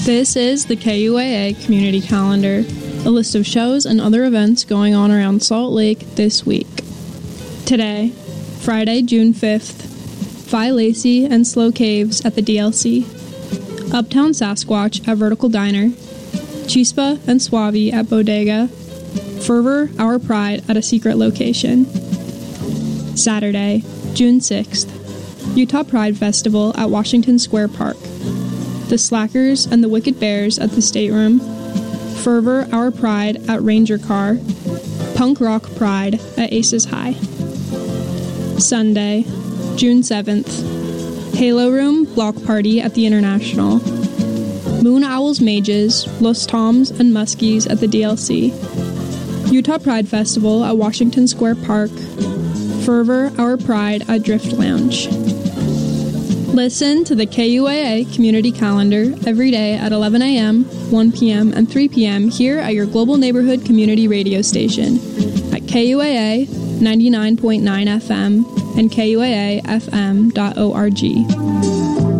This is the KUAA Community Calendar, a list of shows and other events going on around Salt Lake this week. Today, Friday, June 5th, Phi Lacey and Slow Caves at the DLC, Uptown Sasquatch at Vertical Diner, Chispa and Suave at Bodega, Fervor, Our Pride at a secret location. Saturday, June 6th, Utah Pride Festival at Washington Square Park, The Slackers and the Wicked Bears at the Stateroom, Fervor, Our Pride at Ranger Car, Punk Rock Pride at Aces High. Sunday, June 7th, Halo Room Block Party at the International, Moon Owls Mages, Los Toms and Muskies at the DLC, Utah Pride Festival at Washington Square Park, Fervor, Our Pride at Drift Lounge. Listen to the KUAA Community Calendar every day at 11 a.m., 1 p.m., and 3 p.m. here at your Global Neighborhood Community Radio Station at KUAA 99.9 FM and KUAAFM.org.